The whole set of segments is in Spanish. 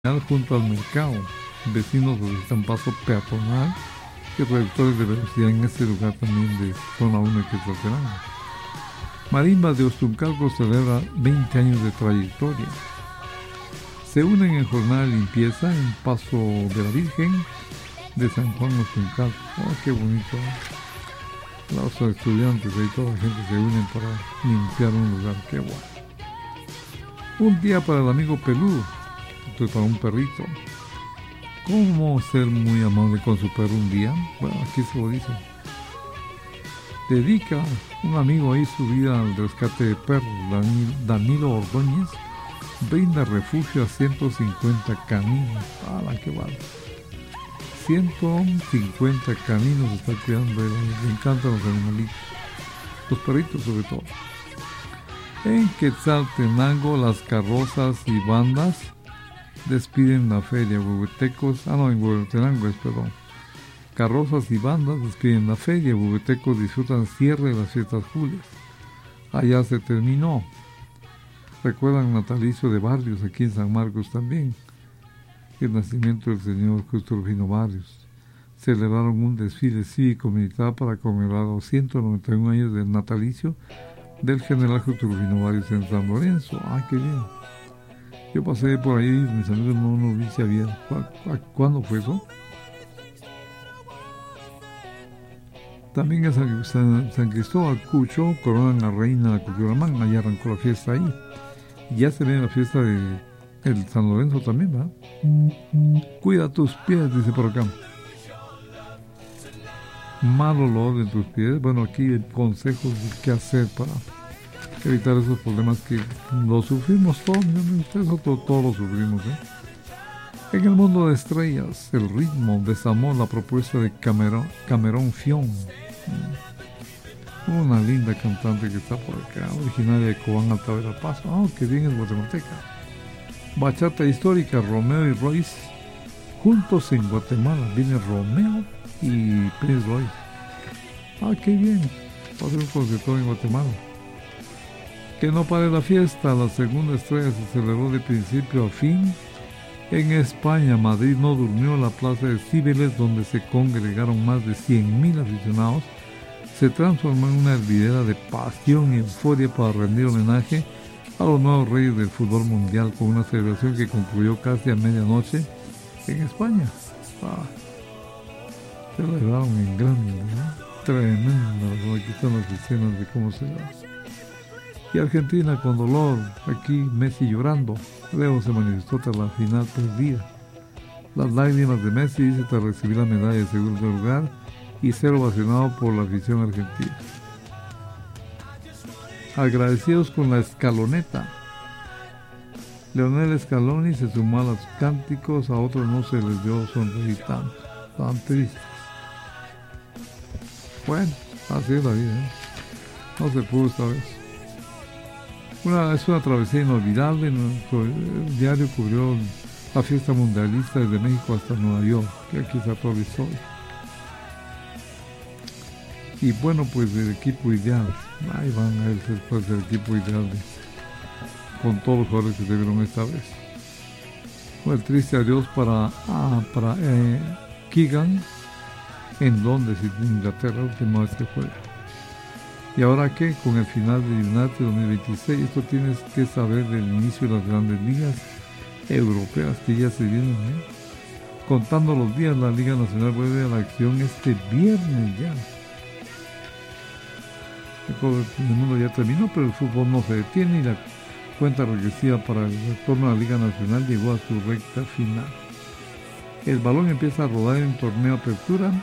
junto al mercado. Vecinos solicitan paso peatonal y reductores de velocidad en este lugar también de zona 1 que es Laterano. Marimba de Ostuncalco celebra 20 años de trayectoria. Se unen en jornada de limpieza en Paso de la Virgen de San Juan Ostuncalco. Oh, qué bonito. Los estudiantes y toda la gente se unen para limpiar un lugar. Qué bueno. Un día para el amigo peludo. Esto es para un perrito. ¿Cómo ser muy amable con su perro un día? Bueno, aquí se lo dice. Dedica un amigo ahí su vida al rescate de perros. Danilo Ordóñez brinda refugio a 150 caninos. ¡Hala, qué vale! 150 caninos está cuidando. Le encantan los animalitos. Los perritos sobre todo. En Quetzaltenango, las carrozas y bandas despiden la feria. Huehuetecos, en Huehuetenango perdón. Carrozas y bandas despiden la feria. Huehuetecos disfrutan cierre de las fiestas julias. Allá se terminó. Recuerdan natalicio de Barrios aquí en San Marcos también. El nacimiento del señor Justo Rufino Barrios. Celebraron un desfile cívico-militar para conmemorar los 191 años del natalicio del general Justo Rufino Barrios en San Lorenzo. ¡Ay, qué bien! Yo pasé por ahí, mis amigos no vi si había. ¿Cuándo fue eso? También en San Cristóbal Cucho coronan a Reina de Cuchuramán. Allá arrancó la fiesta ahí. Ya se viene la fiesta de el San Lorenzo también, ¿verdad? Cuida tus pies, dice por acá. Mal olor de tus pies. Bueno, aquí consejos de qué hacer para evitar esos problemas que lo sufrimos todos. Ustedes todos lo sufrimos, ¿eh? En el mundo de estrellas, el ritmo desamó la propuesta de Camerón Fion, una linda cantante que está por acá, originaria de Cobán, Alta Verapaz. Que bien es guatemalteca. Bachata histórica, Romeo y Royce juntos en Guatemala. Viene Romeo y Prince Royce. Qué bien, va a ser un concierto en Guatemala. Que no pare la fiesta. La segunda estrella se celebró de principio a fin en España. Madrid no durmió. La plaza de Cibeles, donde se congregaron más de 100,000 aficionados, se transformó en una hervidera de pasión y euforia para rendir homenaje a los nuevos reyes del fútbol mundial, con una celebración que concluyó casi a medianoche en España. Celebraron en grande, ¿no? Tremendo. Aquí están las escenas de cómo se da. Y Argentina con dolor, aquí Messi llorando. Leo se manifestó tras la final perdida. Las lágrimas de Messi, dice, tras recibir la medalla de segundo lugar y ser ovacionado por la afición argentina. Agradecidos con la escaloneta. Leonel Scaloni se sumó a los cánticos, a otros no se les dio sonreír tanto, tan tristes. Bueno, así es la vida, ¿eh? No se pudo esta vez. Es una travesía inolvidable. El diario cubrió la fiesta mundialista desde México hasta Nueva York, que aquí está toda la historia. Y bueno, pues el equipo ideal, ahí van a ver después del equipo ideal con todos los jugadores que se vieron esta vez. El triste adiós para Keegan en Londres, Inglaterra, última vez que juega. ¿Y ahora qué? Con el final del United 2026, esto tienes que saber del inicio de las grandes ligas europeas que ya se vienen, ¿eh? Contando los días, la Liga Nacional vuelve a la acción este viernes ya. El mundo ya terminó, pero el fútbol no se detiene y la cuenta regresiva para el retorno a la Liga Nacional llegó a su recta final. El balón empieza a rodar en torneo Apertura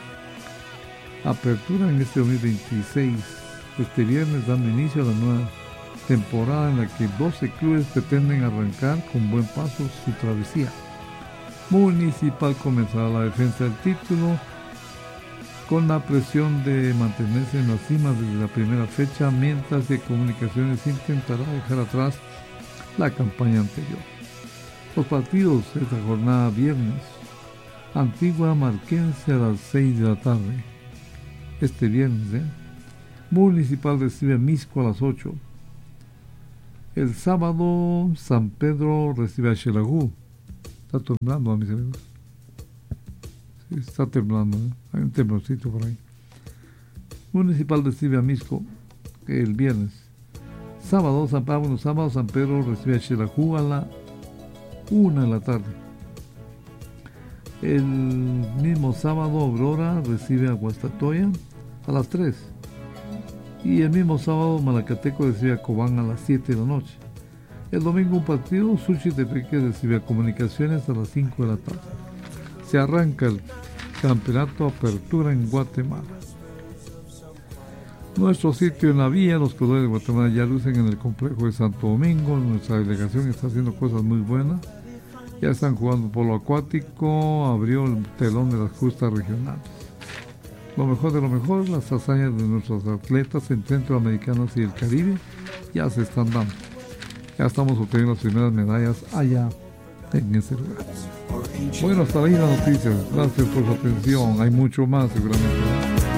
en este 2026. Este viernes, dando inicio a la nueva temporada en la que 12 clubes pretenden arrancar con buen paso su travesía. Municipal comenzará la defensa del título con la presión de mantenerse en la cima desde la primera fecha, mientras que Comunicaciones intentará dejar atrás la campaña anterior. Los partidos de esta jornada viernes: Antigua Marquense a las 6 de la tarde. Este viernes, Municipal recibe a Misco a las 8. El sábado, San Pedro recibe a Xelajú. Está temblando, mis amigos. Sí, está temblando, ¿eh? Hay un temblorcito por ahí. Municipal recibe a Misco el viernes. Sábado San Pedro recibe a Xelajú a la 1 de la tarde. El mismo sábado Aurora recibe a Guastatoya a las 3. Y el mismo sábado Malacateco recibe a Cobán a las 7 de la noche. El domingo un partido, Suchitepeque recibe a Comunicaciones a las 5 de la tarde. Se arranca el campeonato Apertura en Guatemala. Nuestro sitio en la vía, los colores de Guatemala ya lucen en el complejo de Santo Domingo. Nuestra delegación está haciendo cosas muy buenas. Ya están jugando polo acuático, abrió el telón de las justas regionales. Lo mejor de lo mejor, las hazañas de nuestros atletas en centroamericanos y el Caribe ya se están dando. Ya estamos obteniendo las primeras medallas allá en ese lugar. Bueno, hasta ahí las noticias. Gracias por su atención. Hay mucho más seguramente.